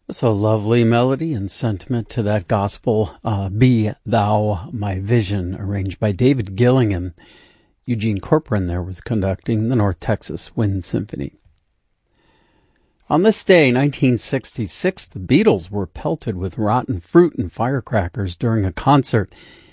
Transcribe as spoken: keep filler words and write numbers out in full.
So lovely melody and sentiment to that gospel, uh, Be Thou My Vision, arranged by David Gillingham. Eugene Corcoran there was conducting the North Texas Wind Symphony. On this day, nineteen sixty-six, the Beatles were pelted with rotten fruit and firecrackers during a concert